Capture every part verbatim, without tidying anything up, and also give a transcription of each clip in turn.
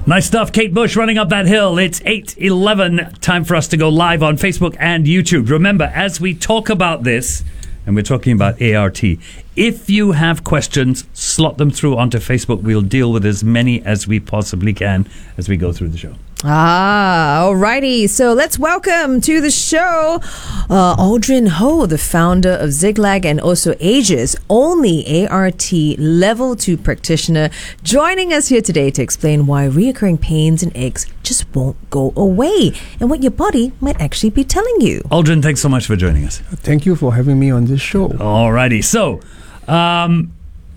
Nice stuff. Kate Bush running up that hill. It's eight eleven. Time for us to go live on Facebook and YouTube. Remember, as we talk about this, and we're talking about A R T, if you have questions, slot them through onto Facebook. We'll deal with as many as we possibly can as we go through the show. Ah, alrighty. So let's welcome to the show uh, Aldrin Ho, the founder of Ziglag and also Asia's only A R T Level two practitioner, joining us here today to explain why recurring pains and aches just won't go away and what your body might actually be telling you. Aldrin, thanks so much for joining us. Thank you for having me on this show. Alrighty. So, um,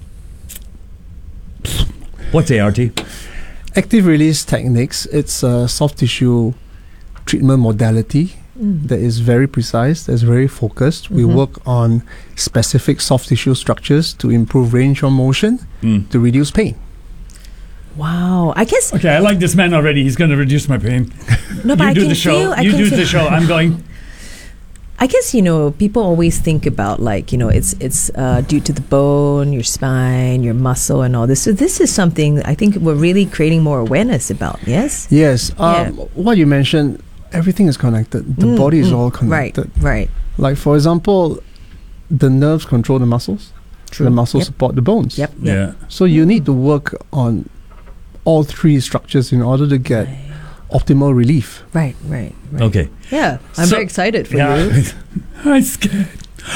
what's A R T? Active release techniques. It's a soft tissue treatment modality mm. that is very precise, that's very focused. Mm-hmm. We work on specific soft tissue structures to improve range of motion, mm. to reduce pain. Wow, I guess. Okay, I like this man already. He's going to reduce my pain. No, but you I do can the show. feel. I you can do feel. the show. I'm going. I guess, you know, people always think about, like, you know, it's it's uh, due to the bone, your spine, your muscle and all this. So this is something I think we're really creating more awareness about, yes? Yes. Um, yeah. What you mentioned, everything is connected. The mm, body is mm, all connected. Right, right. Like, for example, the nerves control the muscles. True. The muscles yep. support the bones. Yep. Yeah. yep. So you need to work on all three structures in order to get right. optimal relief. Right, right, right. Okay. Yeah, I'm so, very excited for yeah. you. I'm scared.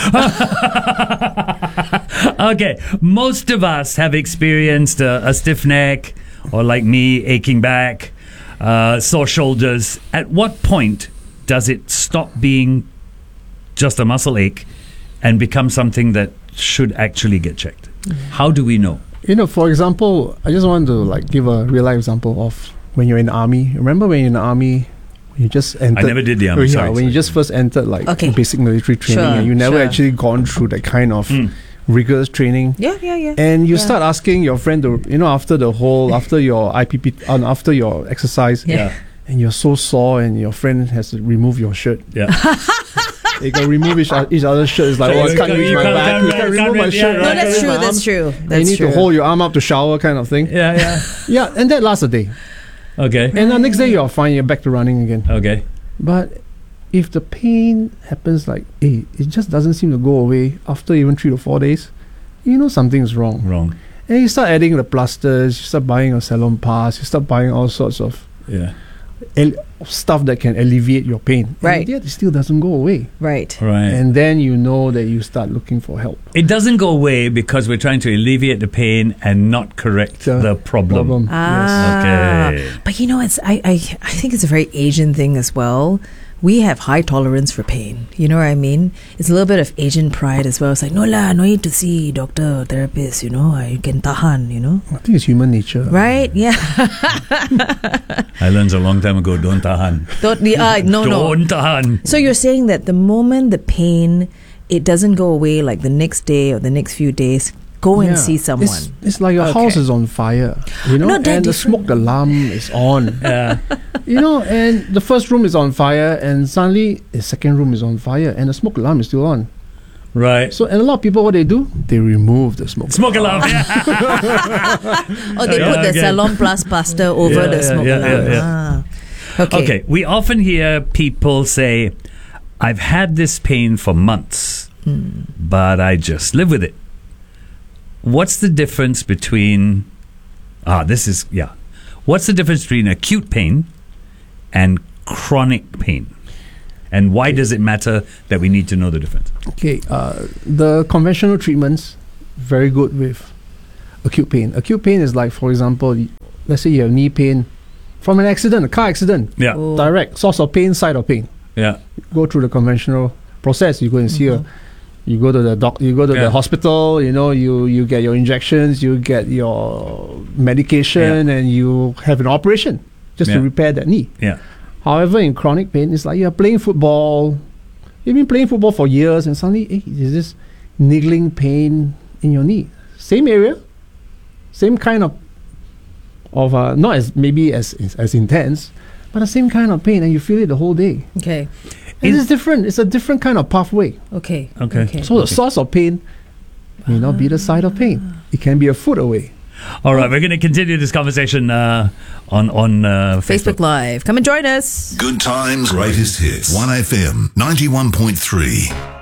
Okay, most of us have experienced a, a stiff neck, or like me, aching back, uh, sore shoulders. At what point does it stop being just a muscle ache and become something that should actually get checked? Mm-hmm. How do we know? You know, for example, I just want to like give a real life example of when you're in the army. Remember when you're in the army, you just entered. I never did the army. Oh, yeah, sorry, when sorry. you just first entered like okay. basic military training, sure, and you never sure. actually gone through that kind of mm. rigorous training. Yeah, yeah, yeah. And you yeah. start asking your friend to, you know, after the whole, after your I P P, uh, after your exercise, yeah. yeah. and you're so sore, and your friend has to remove your shirt. Yeah. They can remove each, each other's shirt. It's like, So oh, I you can't can't- reach you my can't- back. can't- You can't can't remove my reach- shirt. yeah, No, right? that's Can't true. remove my That's arm. true. And That's you need true. to hold your arm up to shower, kind of thing. Yeah, yeah. Yeah, and that lasts a day. Okay. And the next day you're fine. You're back to running again. Okay. But if the pain happens like, hey, it just doesn't seem to go away after even three to four days, you know something's wrong. Wrong. And you start adding the plasters, you start buying a salon pass, you start buying all sorts of Yeah. el- stuff that can alleviate your pain. Right. And yet it still doesn't go away. Right. Right. And then you know that you start looking for help. It doesn't go away because we're trying to alleviate the pain and not correct The the problem. Problem. Ah. Okay. But you know, it's I, I I think it's a very Asian thing as well. We have high tolerance for pain. You know what I mean? It's a little bit of Asian pride as well. It's like, no lah, no need to see doctor, therapist, you know, you can tahan, you know? I think it's human nature. Right? Yeah. I learned a long time ago, don't tahan. Don't, uh, no, no. Don't tahan. So you're saying that the moment the pain, it doesn't go away like the next day or the next few days, go Yeah. and see someone. It's, it's like your Okay. house is on fire, you know, Not that and the different. smoke alarm is on. Yeah. You know, and the first room is on fire, and suddenly the second room is on fire, and the smoke alarm is still on. Right. So, and a lot of people, what they do, they remove the smoke. Smoke alarm. Yeah. Or they Yeah, put the okay. Salon Plus pasta over Yeah, the yeah, smoke yeah, alarm. yeah, Ah. Okay. Okay. We often hear people say, I've had this pain for months, Hmm. but I just live with it. What's the difference between, ah, this is, yeah. What's the difference between acute pain and chronic pain? And why does it matter that we need to know the difference? Okay, uh, the conventional treatments, very good with acute pain. Acute pain is like, for example, y- let's say you have knee pain from an accident, a car accident, Yeah. Oh. direct source of pain, site of pain. Yeah. Go through the conventional process. You go and see a, you go to the doc, you go to Yeah. the hospital. You know, you you get your injections, you get your medication, and you have an operation just to Yeah. repair that knee. Yeah. However, in chronic pain, it's like you're playing football. You've been playing football for years, and suddenly, hey, there's this niggling pain in your knee. Same area, same kind of, of uh, not as maybe as as intense, but the same kind of pain, and you feel it the whole day. Okay. It is different. It's a different kind of pathway. Okay. Okay. Okay. So the source of pain may not be the site of pain. It can be a foot away. All right, we're going to continue this conversation uh, on on uh, Facebook. Facebook Live. Come and join us. Good times, greatest hits. one F M ninety-one point three.